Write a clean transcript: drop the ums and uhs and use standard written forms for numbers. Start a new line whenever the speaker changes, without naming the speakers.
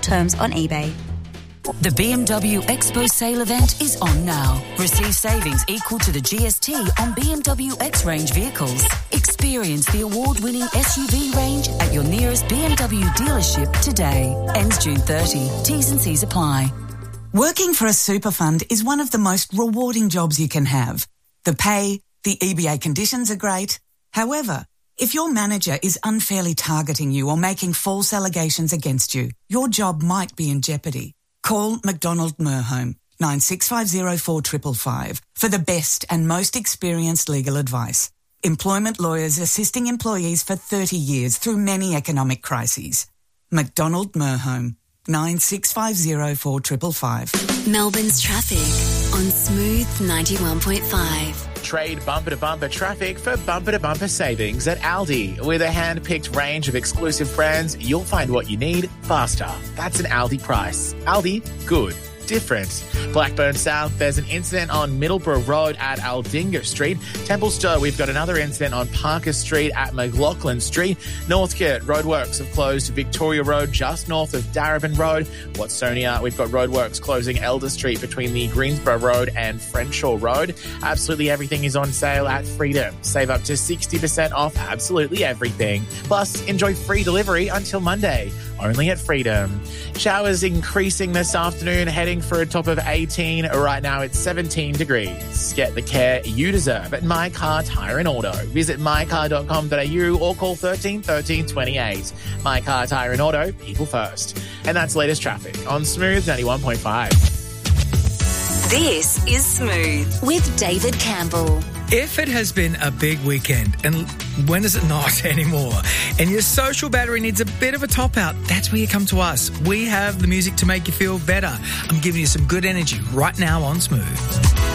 terms on eBay.
The BMW Expo sale event is on now. Receive savings equal to the GST on BMW X-Range vehicles. Experience the award-winning SUV range at your nearest BMW dealership today. Ends June 30. T's and C's apply.
Working for a super fund is one of the most rewarding jobs you can have. The pay, the EBA conditions are great. However, if your manager is unfairly targeting you or making false allegations against you, your job might be in jeopardy. Call McDonald Merhome 96504555 for the best and most experienced legal advice. Employment lawyers assisting employees for 30 years through many economic crises. McDonald Merhome 96504555.
Melbourne's traffic on Smooth 91.5.
Trade bumper-to-bumper traffic for bumper-to-bumper savings at Aldi. With a hand-picked range of exclusive brands, you'll find what you need faster. That's an Aldi price. Aldi, good. Different. Blackburn South, there's an incident on Middleborough Road at Aldinga Street. Templestowe, we've got another incident on Parker Street at McLaughlin Street. Northcote, roadworks have closed Victoria Road just north of Darebin Road. Watsonia, we've got roadworks closing Elder Street between the Greensborough Road and Frenshaw Road. Absolutely everything is on sale at Freedom. Save up to 60% off absolutely everything. Plus, enjoy free delivery until Monday. Only at Freedom. Showers increasing this afternoon, heading for a top of 18. Right now it's 17 degrees. Get the care you deserve at My Car Tyre and Auto. Visit mycar.com.au or call 13 13 28. My Car Tyre and Auto, people first. And that's latest traffic on Smooth 91.5.
This is Smooth with David Campbell.
If it has been a big weekend, and when is it not anymore, and your social battery needs a bit of a top out, that's where you come to us. We have the music to make you feel better. I'm giving you some good energy right now on Smooth.